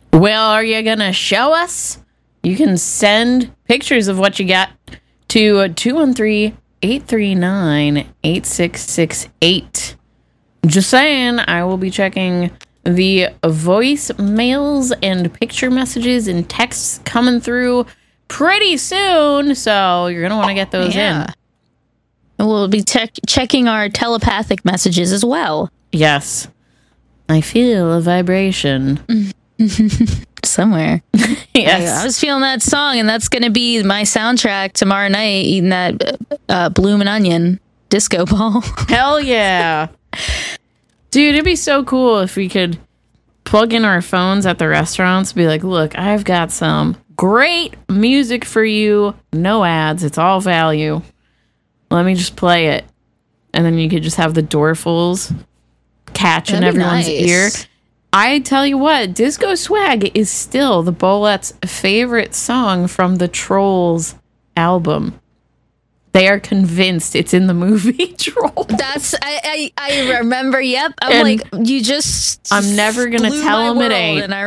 Well, are you going to show us? You can send pictures of what you got to 213-839-8668. Just saying, I will be checking the voice mails and picture messages and texts coming through pretty soon, so you're going to want to get those in. And we'll be checking our telepathic messages as well. Yes. I feel a vibration. Somewhere. Yes. I was feeling that song, and that's going to be my soundtrack tomorrow night, eating that Bloomin' Onion disco ball. Hell yeah. Dude, it'd be so cool if we could plug in our phones at the restaurants and be like, look, I've got some great music for you. No ads. It's all value. Let me just play it. And then you could just have the doorfuls catching everyone's ear. I tell you what, Disco Swag is still the Bolettes' favorite song from the Trolls album. They are convinced it's in the movie Trolls. That's I remember. Yep, I'm I'm never gonna tell them it ain't. And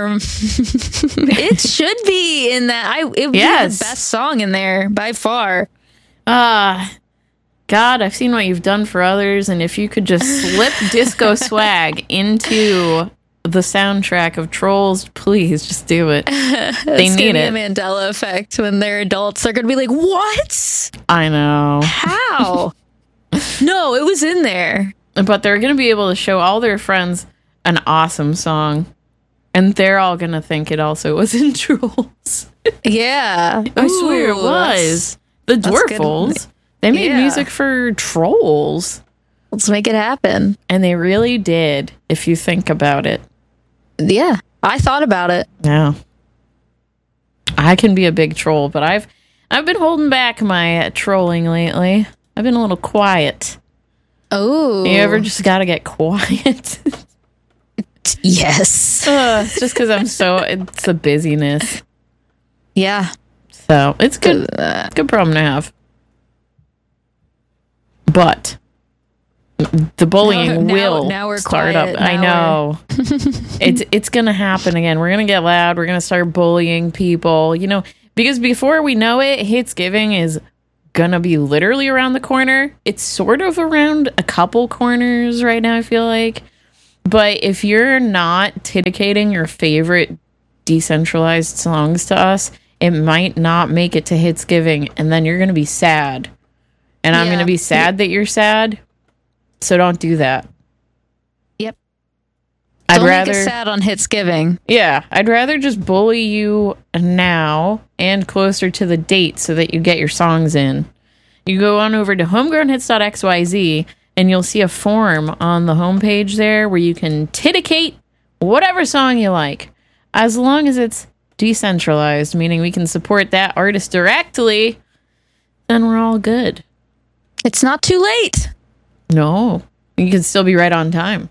it should be in that. It would be the best song in there by far. God, I've seen what you've done for others, and if you could just slip Disco Swag into the soundtrack of Trolls, please just do it. They need it. The Mandela effect. When they're adults, they're gonna be like, "What? I know. How? No, it was in there." But they're gonna be able to show all their friends an awesome song, and they're all gonna think it also was in Trolls. Yeah, I swear it was. The Dwarfles. They made music for Trolls. Let's make it happen. And they really did, if you think about it. Yeah, I thought about it. Yeah. I can be a big troll, but I've been holding back my trolling lately. I've been a little quiet. Oh. You ever just gotta get quiet? Yes. It's just because it's the busyness. Yeah. So it's good. Good problem to have. But the bullying will start up. I know. It's gonna happen again. We're gonna get loud. We're gonna start bullying people. Because before we know it, Hitsgiving is gonna be literally around the corner. It's sort of around a couple corners right now, I feel like. But if you're not dedicating your favorite decentralized songs to us, it might not make it to Hitsgiving, and then you're gonna be sad. And I'm gonna be sad that you're sad. So don't do that. Yep. Don't make us sad on Hitsgiving. Yeah, I'd rather just bully you now and closer to the date so that you get your songs in. You go on over to homegrownhits.xyz and you'll see a form on the homepage there where you can dedicate whatever song you like, as long as it's decentralized, meaning we can support that artist directly, then we're all good. It's not too late. No, you can still be right on time.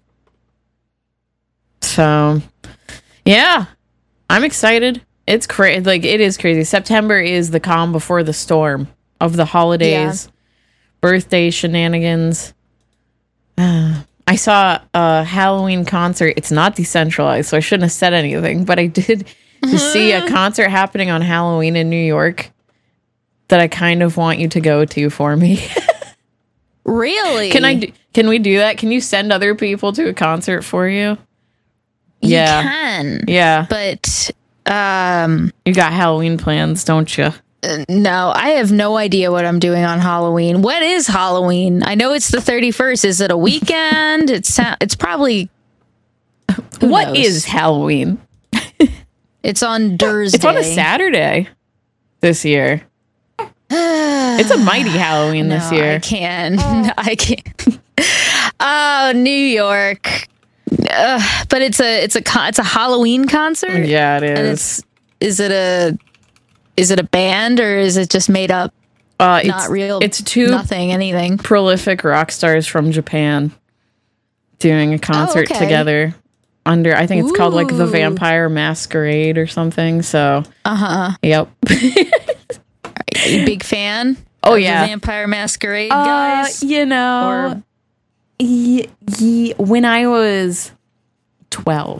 So, yeah, I'm excited. It's crazy. Like, it is crazy. September is the calm before the storm of the holidays, birthday shenanigans. I saw a Halloween concert. It's not decentralized, so I shouldn't have said anything, but I did see a concert happening on Halloween in New York that I kind of want you to go to for me. Really? Can we do that? Can you send other people to a concert for you? You can. Yeah. But you got Halloween plans, don't you? No, I have no idea what I'm doing on Halloween. What is Halloween? I know it's the 31st. Is it a weekend? It's probably. What is Halloween? It's on Thursday. It's on a Saturday this year. It's a mighty Halloween this year. I can't. I can't. Oh, New York. But it's a Halloween concert. Yeah, it is. And is it a band or is it just made up? Not real. It's anything. Prolific rock stars from Japan doing a concert together under. I think it's called like the Vampire Masquerade or something. So. Yep. Are you a big fan? Oh, of yeah. The Vampire Masquerade guys? When I was 12,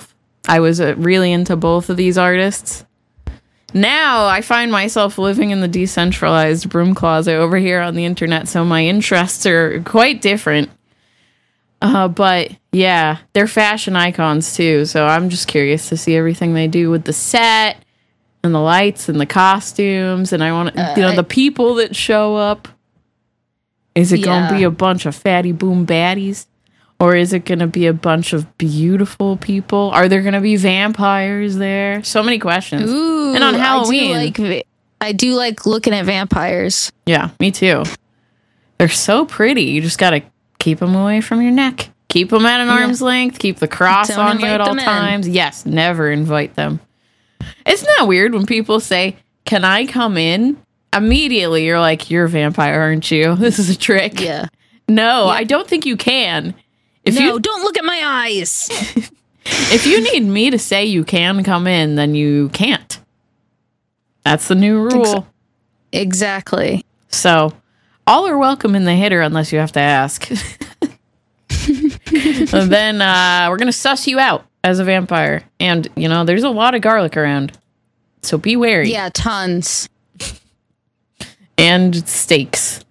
I was really into both of these artists. Now I find myself living in the decentralized broom closet over here on the internet, so my interests are quite different. But yeah, they're fashion icons too, so I'm just curious to see everything they do with the set and the lights and the costumes, and I want the people that show up. Is it going to be a bunch of fatty boom baddies? Or is it going to be a bunch of beautiful people? Are there going to be vampires there? So many questions. Ooh, and on Halloween, I do like looking at vampires. Yeah, me too. They're so pretty. You just got to keep them away from your neck. Keep them at an arm's length. Keep the cross on you at all times. Yes, never invite them. Isn't that weird when people say, "Can I come in?" Immediately, you're like, "You're a vampire, aren't you? This is a trick." Yeah. No, I don't think you can. Don't look at my eyes. If you need me to say you can come in, then you can't. That's the new rule. Exactly. So, all are welcome in the hitter unless you have to ask. And then we're going to suss you out as a vampire. And, there's a lot of garlic around. So be wary. Yeah, tons. And steaks.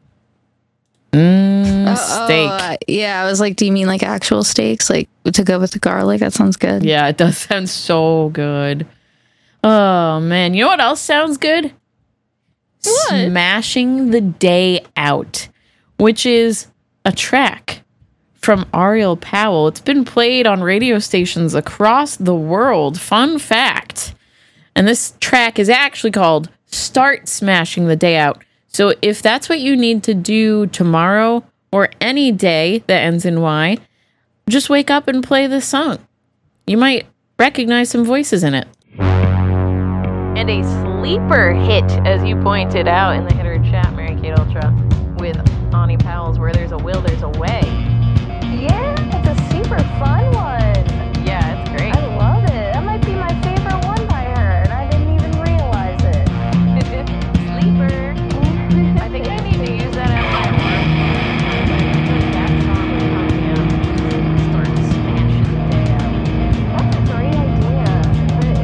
Steak. Yeah, I was like, do you mean like actual steaks? Like to go with the garlic? That sounds good. Yeah, it does sound so good. Oh, man. You know what else sounds good? What? Smashing the Day Out, which is a track from Ariel Powell. It's been played on radio stations across the world. Fun fact. And this track is actually called Start Smashing the Day Out. So if that's what you need to do tomorrow or any day that ends in Y, just wake up and play this song. You might recognize some voices in it. And a sleeper hit, as you pointed out in the hitter chat, Mary Kate Ultra.